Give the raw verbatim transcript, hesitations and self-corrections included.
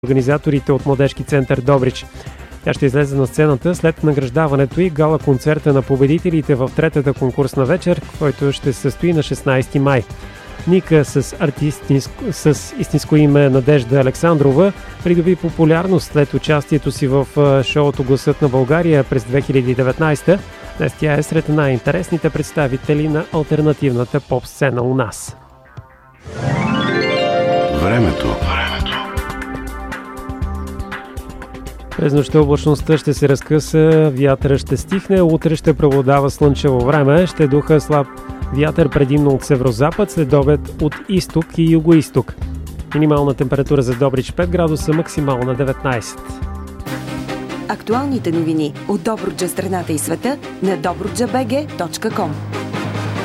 организаторите от Младежки център Добрич. Тя ще излезе на сцената след награждаването и гала концерта на победителите в третата конкурсна вечер, който ще се състои на шестнайсети май. Ника с, артистинско, с истинско име Надежда Александрова придоби популярност след участието си в шоуто "Гласът на България" през две хиляди и деветнайсета. Днес тя е сред най-интересните представители на алтернативната поп-сцена у нас. Времето. През нощта облачността ще се разкъса, вятъра ще стихне, утре ще преобладава слънчево време, ще духа слаб вятър предимно от северозапад, след обед от изток и югоизток. Минимална температура за Добрич пет градуса, максимална деветнайсет. Актуалните новини от Добруджа, страната и света на добруджа точка бг точка ком.